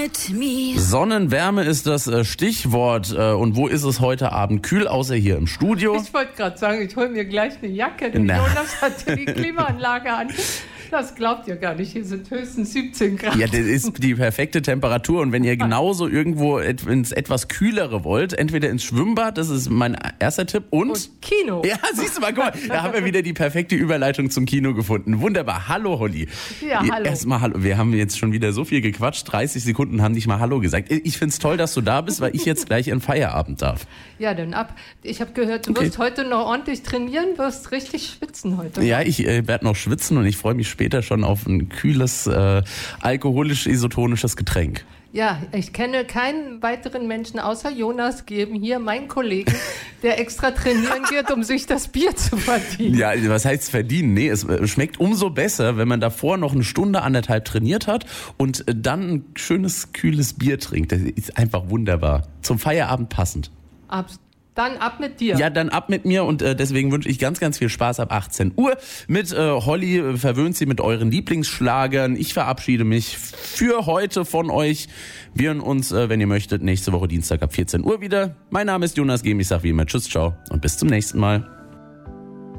mit mir. Sonnenwärme ist das Stichwort. Und wo ist es heute Abend kühl, außer hier im Studio? Ich wollte gerade sagen, ich hole mir gleich eine Jacke. Der Jonas hatte die Klimaanlage an. Das glaubt ihr gar nicht. Hier sind höchstens 17 Grad. Ja, das ist die perfekte Temperatur. Und wenn ihr genauso irgendwo ins etwas Kühlere wollt, entweder ins Schwimmbad, das ist mein erster Tipp, und Kino. Ja, siehst du mal, guck mal, da haben wir wieder die perfekte Überleitung zum Kino gefunden. Wunderbar. Hallo, Holly. Ja, hallo. Erstmal hallo. Wir haben jetzt schon wieder so viel gequatscht. 30 Sekunden haben nicht mal Hallo gesagt. Ich find's toll, dass du da bist, weil ich jetzt gleich in Feierabend darf. Ja, dann ab. Ich habe gehört, du wirst heute noch ordentlich trainieren, wirst richtig schwitzen heute. Ja, ich werde noch schwitzen und ich freue mich später schon auf ein kühles, alkoholisch-isotonisches Getränk. Ja, ich kenne keinen weiteren Menschen außer Jonas Geben, hier meinen Kollegen, der extra trainieren geht, um sich das Bier zu verdienen. Ja, was heißt verdienen? Nee, es schmeckt umso besser, wenn man davor noch eine Stunde, 1,5 trainiert hat und dann ein schönes, kühles Bier trinkt. Das ist einfach wunderbar. Zum Feierabend passend. Dann ab mit dir. Ja, dann ab mit mir und deswegen wünsche ich ganz, ganz viel Spaß ab 18 Uhr. Mit Holly verwöhnt sie mit euren Lieblingsschlagern. Ich verabschiede mich für heute von euch. Wir hören uns, wenn ihr möchtet, nächste Woche Dienstag ab 14 Uhr wieder. Mein Name ist Jonas Gehm. Ich sage wie immer Tschüss, ciao und bis zum nächsten Mal.